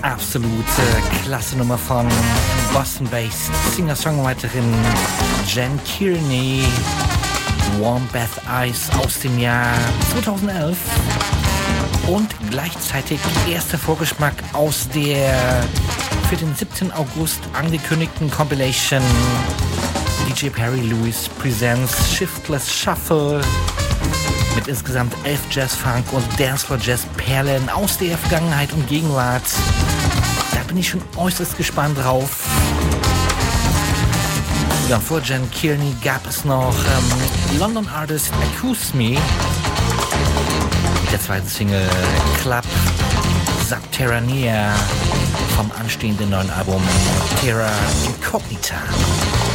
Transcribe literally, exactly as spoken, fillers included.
Absolute klasse Nummer von Boston-based Singer-Songwriterin Jen Kearney. Warm Bath Ice aus dem Jahr zweitausendelf. Und gleichzeitig erster Vorgeschmack aus der für den siebten August angekündigten Compilation D J Perry Lewis Presents Shiftless Shuffle mit insgesamt elf Jazz-Funk- und Dancefloor-Jazz-Perlen aus der Vergangenheit und Gegenwart. Da bin ich schon äußerst gespannt drauf. Ja, vor Jen Kearney gab es noch ähm, London Artist Accuse Me mit der zweiten Single Club Subterranea vom anstehenden neuen Album Terra Incognita.